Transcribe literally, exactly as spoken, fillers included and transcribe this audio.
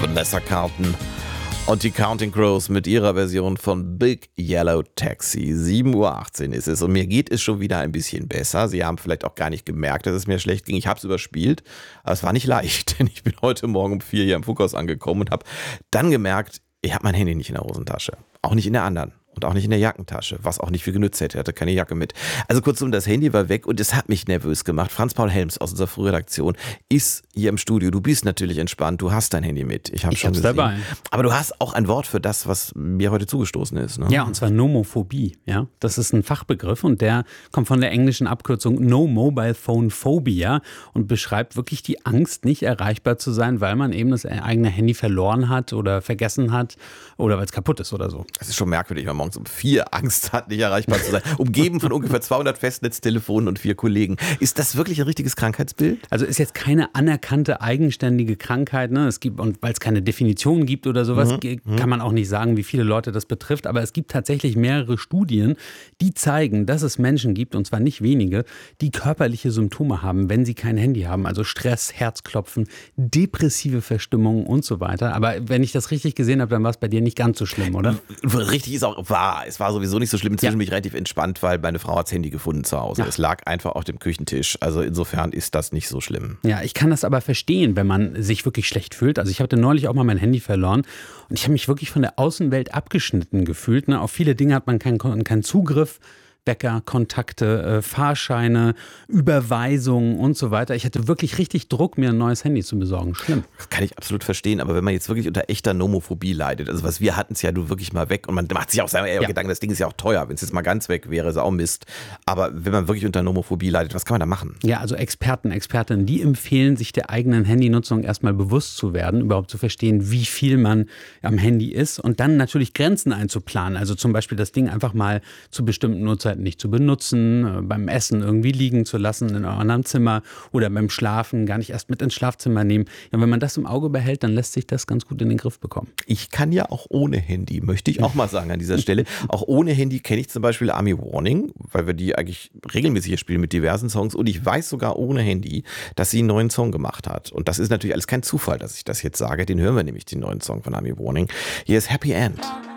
Vanessa Carlton und die Counting Crows mit ihrer Version von Big Yellow Taxi. sieben Uhr achtzehn ist es und mir geht es schon wieder ein bisschen besser. Sie haben vielleicht auch gar nicht gemerkt, dass es mir schlecht ging. Ich habe es überspielt, aber es war nicht leicht, denn ich bin heute Morgen um vier hier im Funkhaus angekommen und habe dann gemerkt, ich habe mein Handy nicht in der Hosentasche, auch nicht in der anderen. Und auch nicht in der Jackentasche, was auch nicht viel genützt hätte. Er hatte keine Jacke mit. Also kurzum, das Handy war weg und es hat mich nervös gemacht. Franz-Paul Helms aus unserer Frühredaktion ist hier im Studio. Du bist natürlich entspannt, du hast dein Handy mit. Ich habe schon gesehen. Dabei. Aber du hast auch ein Wort für das, was mir heute zugestoßen ist. Ne? Ja, und zwar Nomophobie. Ja? Das ist ein Fachbegriff und der kommt von der englischen Abkürzung No Mobile Phone Phobia und beschreibt wirklich die Angst, nicht erreichbar zu sein, weil man eben das eigene Handy verloren hat oder vergessen hat oder weil es kaputt ist oder so. Das ist schon merkwürdig, wenn man morgens um vier Angst hat, nicht erreichbar zu sein. Umgeben von ungefähr zweihundert Festnetztelefonen und vier Kollegen. Ist das wirklich ein richtiges Krankheitsbild? Also ist jetzt keine anerkannte, eigenständige Krankheit. Ne? Es gibt, und weil es keine Definition gibt oder sowas, mhm. kann man auch nicht sagen, wie viele Leute das betrifft. Aber es gibt tatsächlich mehrere Studien, die zeigen, dass es Menschen gibt, und zwar nicht wenige, die körperliche Symptome haben, wenn sie kein Handy haben. Also Stress, Herzklopfen, depressive Verstimmung und so weiter. Aber wenn ich das richtig gesehen habe, dann war es bei dir nicht ganz so schlimm, oder? Richtig ist auch wahr. Es war sowieso nicht so schlimm. Inzwischen ja. bin ich relativ entspannt, weil meine Frau hat das Handy gefunden zu Hause. Ja. Es lag einfach auf dem Küchentisch. Also insofern ist das nicht so schlimm. Ja, ich kann das aber verstehen, wenn man sich wirklich schlecht fühlt. Also ich hatte neulich auch mal mein Handy verloren und ich habe mich wirklich von der Außenwelt abgeschnitten gefühlt. Ne? Auf viele Dinge hat man keinen keinen Zugriff. Wecker, Kontakte, äh, Fahrscheine, Überweisungen und so weiter. Ich hatte wirklich richtig Druck, mir ein neues Handy zu besorgen. Schlimm. Das kann ich absolut verstehen, aber wenn man jetzt wirklich unter echter Nomophobie leidet, also was wir hatten es ja du wirklich mal weg und man macht sich auch selber ja. Gedanken, das Ding ist ja auch teuer, wenn es jetzt mal ganz weg wäre, ist auch Mist. Aber wenn man wirklich unter Nomophobie leidet, was kann man da machen? Ja, also Experten, Expertinnen, die empfehlen, sich der eigenen Handynutzung erstmal bewusst zu werden, überhaupt zu verstehen, wie viel man am Handy ist und dann natürlich Grenzen einzuplanen. Also zum Beispiel das Ding einfach mal zu bestimmten Uhrzeiten nicht zu benutzen, beim Essen irgendwie liegen zu lassen in einem anderen Zimmer oder beim Schlafen gar nicht erst mit ins Schlafzimmer nehmen. Ja, wenn man das im Auge behält, dann lässt sich das ganz gut in den Griff bekommen. Ich kann ja auch ohne Handy, möchte ich auch mal sagen an dieser Stelle. Auch ohne Handy kenne ich zum Beispiel Army Warning, weil wir die eigentlich regelmäßig hier spielen mit diversen Songs und ich weiß sogar ohne Handy, dass sie einen neuen Song gemacht hat. Und das ist natürlich alles kein Zufall, dass ich das jetzt sage. Den hören wir nämlich, den neuen Song von Army Warning. Hier ist Happy End.